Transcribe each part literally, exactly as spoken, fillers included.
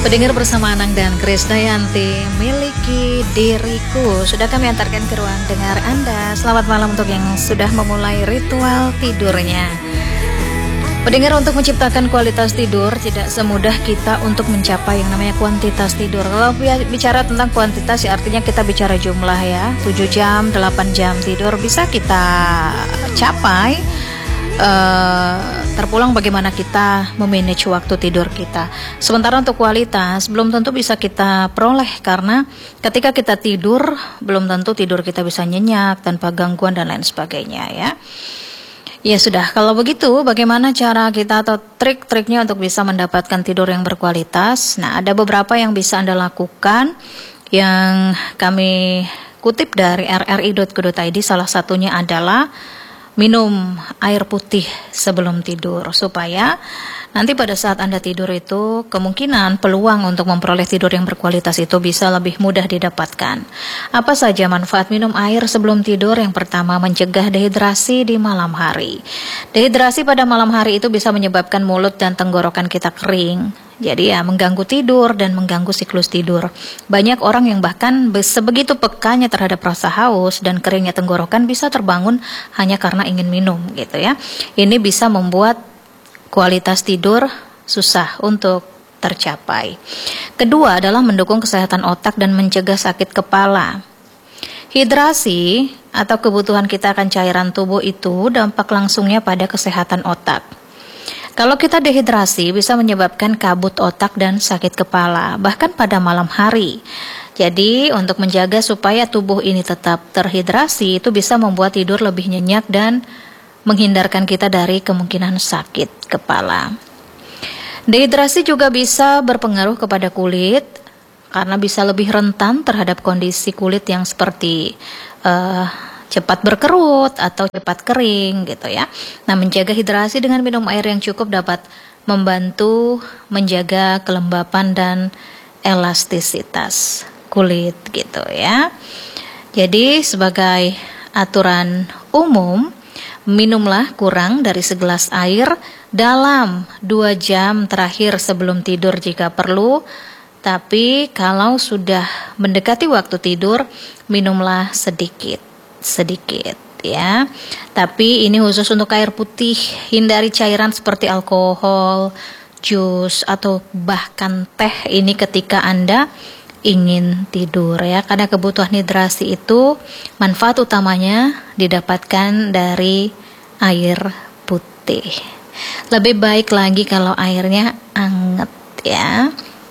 Pendengar bersama Anang dan Krisdayanti, miliki diriku. Sudah kami antarkan ke ruang dengar Anda. Selamat malam untuk yang sudah memulai ritual tidurnya. Pendengar, untuk menciptakan kualitas tidur tidak semudah kita untuk mencapai yang namanya kuantitas tidur. Kalau bicara tentang kuantitas ya artinya kita bicara jumlah ya. tujuh jam, delapan jam tidur bisa kita capai. Uh, terpulang bagaimana kita memanage waktu tidur kita. Sementara untuk kualitas belum tentu bisa kita peroleh, karena ketika kita tidur belum tentu tidur kita bisa nyenyak tanpa gangguan dan lain sebagainya ya. Ya sudah, kalau begitu bagaimana cara kita atau trik-triknya untuk bisa mendapatkan tidur yang berkualitas? Nah, ada beberapa yang bisa Anda lakukan yang kami kutip dari r r i dot co dot i d. Salah satunya adalah minum air putih sebelum tidur, supaya nanti pada saat Anda tidur itu kemungkinan peluang untuk memperoleh tidur yang berkualitas itu bisa lebih mudah didapatkan. Apa saja manfaat minum air sebelum tidur? Yang pertama, mencegah dehidrasi di malam hari. Dehidrasi pada malam hari itu bisa menyebabkan mulut dan tenggorokan kita kering. Jadi ya mengganggu tidur dan mengganggu siklus tidur. Banyak orang yang bahkan sebegitu pekanya terhadap rasa haus dan keringnya tenggorokan bisa terbangun hanya karena ingin minum gitu ya. Ini bisa membuat kualitas tidur susah untuk tercapai. Kedua adalah mendukung kesehatan otak dan mencegah sakit kepala. Hidrasi atau kebutuhan kita akan cairan tubuh itu dampak langsungnya pada kesehatan otak. Kalau kita dehidrasi bisa menyebabkan kabut otak dan sakit kepala, bahkan pada malam hari. Jadi untuk menjaga supaya tubuh ini tetap terhidrasi, itu bisa membuat tidur lebih nyenyak dan menghindarkan kita dari kemungkinan sakit kepala. Dehidrasi juga bisa berpengaruh kepada kulit, karena bisa lebih rentan terhadap kondisi kulit yang seperti uh, cepat berkerut atau cepat kering gitu ya. Nah, menjaga hidrasi dengan minum air yang cukup dapat membantu menjaga kelembapan dan elastisitas kulit gitu ya. Jadi sebagai aturan umum, minumlah kurang dari segelas air dalam dua jam terakhir sebelum tidur jika perlu. Tapi kalau sudah mendekati waktu tidur, minumlah sedikit sedikit ya. Tapi ini khusus untuk air putih. Hindari cairan seperti alkohol, jus atau bahkan teh ini ketika Anda ingin tidur ya, karena kebutuhan hidrasi itu manfaat utamanya didapatkan dari air putih. Lebih baik lagi kalau airnya anget ya.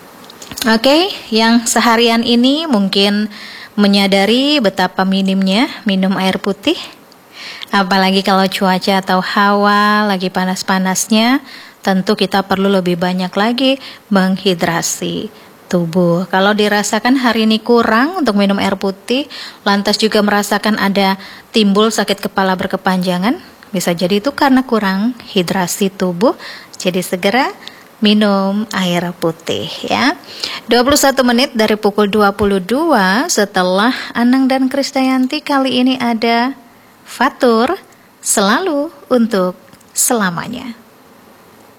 Oke, yang seharian ini mungkin menyadari betapa minimnya minum air putih, apalagi kalau cuaca atau hawa lagi panas-panasnya, tentu kita perlu lebih banyak lagi menghidrasi tubuh. Kalau dirasakan hari ini kurang untuk minum air putih, lantas juga merasakan ada timbul sakit kepala berkepanjangan, bisa jadi itu karena kurang hidrasi tubuh. Jadi segera minum air putih ya. dua puluh satu menit dari pukul dua puluh dua setelah Anang dan Krisdayanti. Kali ini ada Fatur, selalu untuk selamanya.